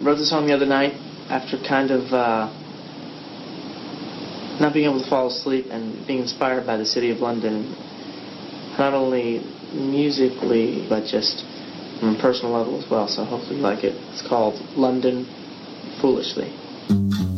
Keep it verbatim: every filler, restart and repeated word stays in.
wrote this song the other night after kind of uh, not being able to fall asleep and being inspired by the city of London, not only musically, but just on a personal level as well. So hopefully you like it. It's called London Foolishly.